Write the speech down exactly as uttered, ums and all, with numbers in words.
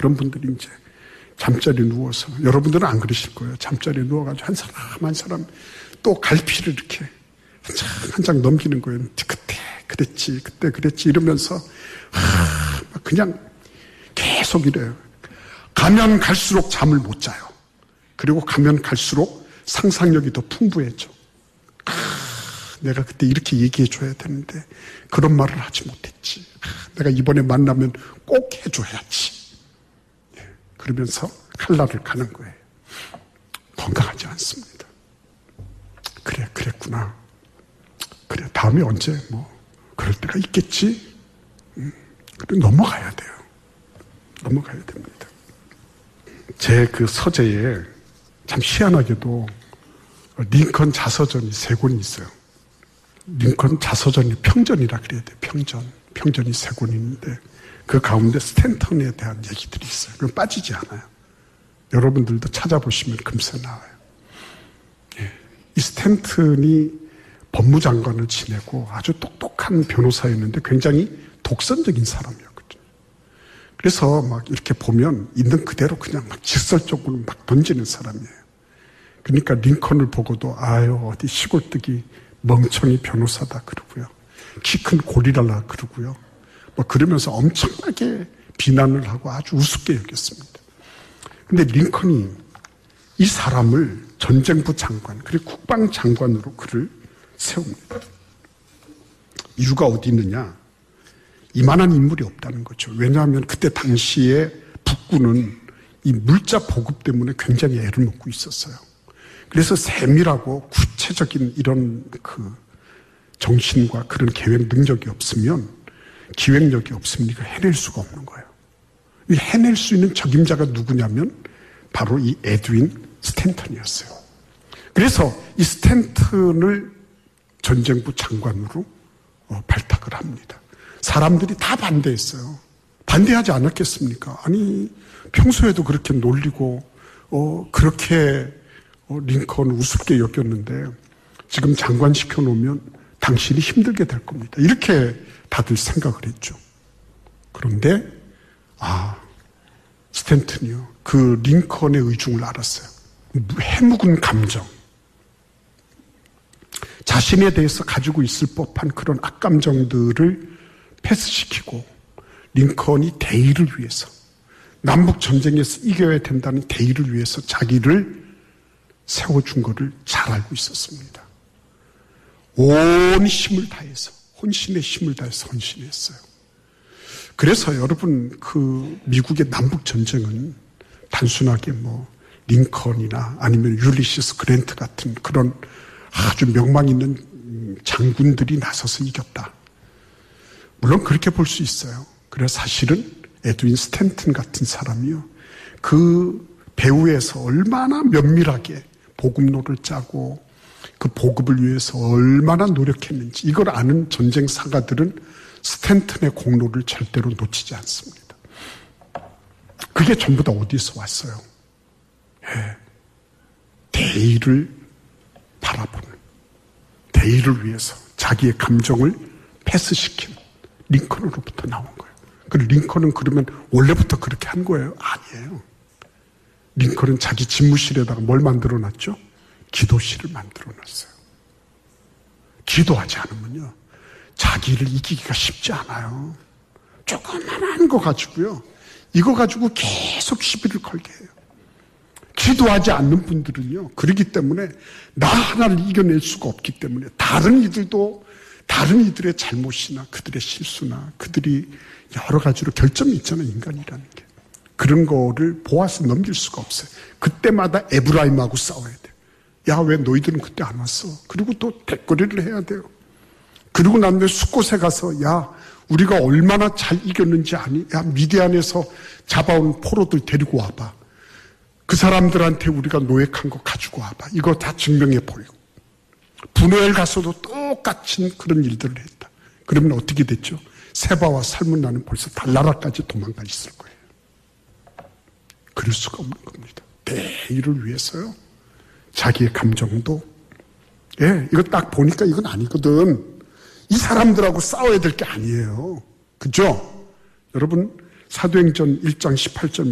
그런 분들이 이제 잠자리에 누워서, 여러분들은 안 그러실 거예요. 잠자리에 누워가지고 한 사람 한 사람 또 갈피를 이렇게 한 장 한 장 넘기는 거예요. 그때 그랬지, 그때 그랬지 이러면서 하, 그냥 계속 이래요. 가면 갈수록 잠을 못 자요. 그리고 가면 갈수록 상상력이 더 풍부해져. 아, 내가 그때 이렇게 얘기해 줘야 되는데 그런 말을 하지 못했지. 아, 내가 이번에 만나면 꼭 해줘야지. 네, 그러면서 칼날을 가는 거예요. 건강하지 않습니다. 그래, 그랬구나. 그래, 다음에 언제 뭐 그럴 때가 있겠지. 음, 그래, 넘어가야 돼요. 넘어가야 됩니다. 제 그 서재에 참 희한하게도 링컨 자서전이 세 권이 있어요. 링컨 자서전이 평전이라 그래야 돼요. 평전. 평전이 세 권이 있는데 그 가운데 스탠턴에 대한 얘기들이 있어요. 그럼 빠지지 않아요. 여러분들도 찾아보시면 금세 나와요. 예. 이 스탠턴이 법무장관을 지내고 아주 똑똑한 변호사였는데 굉장히 독선적인 사람이었거든요. 그래서 막 이렇게 보면 있는 그대로 그냥 막 직설적으로 막 던지는 사람이에요. 그러니까 링컨을 보고도 아유 어디 시골뜨기 멍청이 변호사다 그러고요. 키 큰 고리랄라 그러고요. 뭐 그러면서 엄청나게 비난을 하고 아주 우습게 여겼습니다. 근데 링컨이 이 사람을 전쟁부 장관 그리고 국방장관으로 그를 세웁니다. 이유가 어디 있느냐? 이만한 인물이 없다는 거죠. 왜냐하면 그때 당시에 북군은 이 물자 보급 때문에 굉장히 애를 먹고 있었어요. 그래서 세밀하고 구체적인 이런 그 정신과 그런 계획 능력이 없으면, 기획력이 없으면 이걸 해낼 수가 없는 거예요. 이 해낼 수 있는 적임자가 누구냐면 바로 이 에드윈 스탠턴이었어요. 그래서 이 스탠턴을 전쟁부 장관으로 발탁을 합니다. 사람들이 다 반대했어요. 반대하지 않았겠습니까? 아니 평소에도 그렇게 놀리고 어, 그렇게 어, 링컨을 우습게 여겼는데 지금 장관 시켜놓으면 당신이 힘들게 될 겁니다. 이렇게 다들 생각을 했죠. 그런데 아 스탠턴이요. 그 링컨의 의중을 알았어요. 해묵은 감정, 자신에 대해서 가지고 있을 법한 그런 악감정들을 패스시키고 링컨이 대의를 위해서, 남북 전쟁에서 이겨야 된다는 대의를 위해서 자기를 세워준 것을 잘 알고 있었습니다. 온 힘을 다해서, 혼신의 힘을 다해서 헌신했어요. 그래서 여러분 그 미국의 남북 전쟁은 단순하게 뭐 링컨이나 아니면 율리시스 그랜트 같은 그런 아주 명망 있는 장군들이 나서서 이겼다. 물론 그렇게 볼 수 있어요. 그래서 사실은 에드윈 스탠턴 같은 사람이요. 그 배후에서 얼마나 면밀하게 보급로를 짜고 그 보급을 위해서 얼마나 노력했는지 이걸 아는 전쟁 사가들은 스탠턴의 공로를 절대로 놓치지 않습니다. 그게 전부 다 어디서 왔어요? 예. 대의를 바라보는, 대의를 위해서 자기의 감정을 패스시킨 링컨으로부터 나온 거예요. 그리고 링컨은 그러면 원래부터 그렇게 한 거예요? 아니에요. 링컨은 자기 집무실에다가 뭘 만들어놨죠? 기도실을 만들어놨어요. 기도하지 않으면요 자기를 이기기가 쉽지 않아요. 조그만한 거 가지고요 이거 가지고 계속 시비를 걸게 해요. 기도하지 않는 분들은요 그러기 때문에 나 하나를 이겨낼 수가 없기 때문에 다른 이들도 다른 이들의 잘못이나 그들의 실수나 그들이 여러 가지로 결점이 있잖아요. 인간이라는 게. 그런 거를 보아서 넘길 수가 없어요. 그때마다 에브라임하고 싸워야 돼요. 야, 왜 너희들은 그때 안 왔어? 그리고 또 대거리를 해야 돼요. 그리고 난 뒤에 숫곳에 가서 야, 우리가 얼마나 잘 이겼는지 아니? 야, 미디안에서 잡아온 포로들 데리고 와봐. 그 사람들한테 우리가 노획한 거 가지고 와봐. 이거 다 증명해 보이고. 분노엘 가서도 똑같은 그런 일들을 했다. 그러면 어떻게 됐죠? 세바와 살문나는 벌써 달나라까지 도망가 있을 거예요. 그럴 수가 없는 겁니다. 대의를 위해서요. 자기의 감정도. 예, 이거 딱 보니까 이건 아니거든. 이 사람들하고 싸워야 될 게 아니에요. 그죠? 여러분 사도행전 일 장 십팔 절